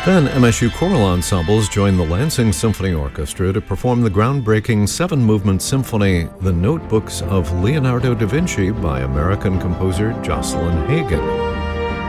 Then MSU choral ensembles joined the Lansing Symphony Orchestra to perform the groundbreaking seven-movement symphony, The Notebooks of Leonardo da Vinci by American composer Jocelyn Hagan.